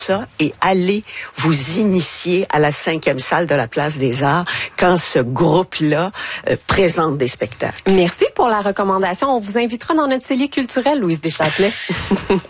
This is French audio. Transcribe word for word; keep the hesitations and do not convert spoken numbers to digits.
ça et allez vous initier à la cinquième salle de la Place des Arts quand ce groupe-là euh, présente des spectacles. Merci pour la recommandation. On vous invitera dans notre cellier culturel, Louise Deschâtelet.